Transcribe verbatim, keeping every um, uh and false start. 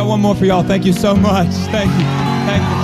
one more for y'all. Thank you so much. Thank you. Thank you.